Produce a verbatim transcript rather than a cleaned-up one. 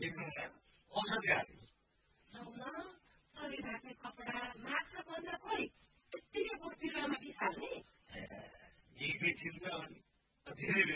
देख्नुहुन्न औषधि शरीर ढाक्ने कपडा माछा भन्दा खोइ त्यतिकै बिरुवामा बिसाल्ने यही छिन्छ भने धेरै